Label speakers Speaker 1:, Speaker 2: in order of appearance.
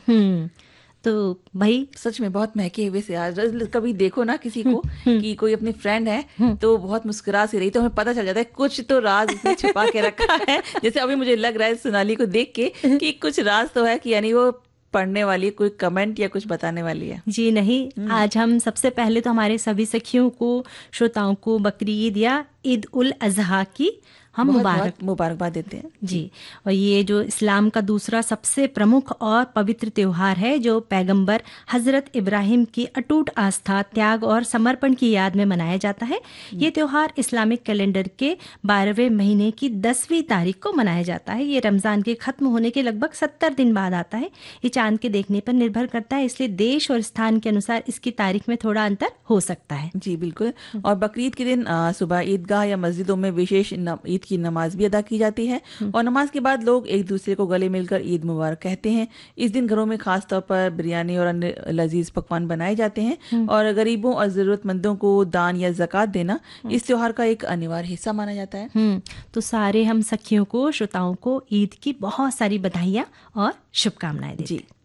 Speaker 1: तो भाई
Speaker 2: सच में बहुत महके हुए से आज कभी देखो ना किसी को कि कोई अपनी फ्रेंड है तो बहुत मुस्कुरा सी रही, तो हमें पता चल जाता है कुछ तो राज उसने छुपा के रखा है। जैसे अभी मुझे लग रहा है सोनाली को देख के कि कुछ राज तो है, कि यानी वो पढ़ने वाली है, कोई कमेंट या कुछ बताने वाली है।
Speaker 1: जी नहीं,
Speaker 2: हम्म।
Speaker 1: आज हम सबसे पहले तो हमारे सभी सखियों को, श्रोताओं को बकरी ईद या ईद उल अजहा की हम
Speaker 2: बहुत
Speaker 1: मुबारक।
Speaker 2: बहुत मुबारकबाद देते हैं
Speaker 1: जी।
Speaker 2: जी।
Speaker 1: और ये जो इस्लाम का दूसरा सबसे प्रमुख और पवित्र त्योहार है, जो पैगंबर हजरत इब्राहिम की अटूट आस्था, त्याग और समर्पण की याद में मनाया जाता है। ये त्योहार इस्लामिक कैलेंडर के 12वें महीने की 10वीं तारीख को मनाया जाता है। ये रमज़ान के खत्म होने के लगभग 70 दिन बाद आता है। ये चांद के देखने पर निर्भर करता है, इसलिए देश और स्थान के अनुसार इसकी तारीख में थोड़ा अंतर हो सकता है।
Speaker 2: जी बिल्कुल। और बकरीद के दिन सुबह ईदगाह या मस्जिदों में विशेष ईद की नमाज भी अदा की जाती है। और नमाज के बाद लोग एक दूसरे को गले मिलकर ईद मुबारक कहते हैं। इस दिन घरों में खास तौर पर बिरयानी और अन्य लजीज पकवान बनाए जाते हैं। और गरीबों और ज़रूरतमंदों को दान या ज़कात देना इस त्योहार का एक अनिवार्य हिस्सा माना जाता है।
Speaker 1: तो सारे हम सखियों को, श्रोताओं को ईद की बहुत सारी बधाइयाँ और शुभकामनाएं देते
Speaker 2: जी।
Speaker 1: हैं।